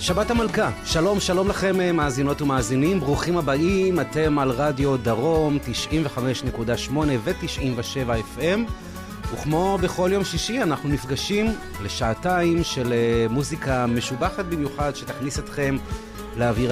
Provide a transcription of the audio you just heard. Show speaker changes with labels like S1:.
S1: שבת המלכה, שלום, שלום לכם מאזינות ומאזינים, ברוכים הבאים, אתם על רדיו דרום 95.8 ו-97 FM, וכמו בכל יום שישי אנחנו נפגשים לשעתיים של מוזיקה משובחת במיוחד שתכניס אתכם לאווירה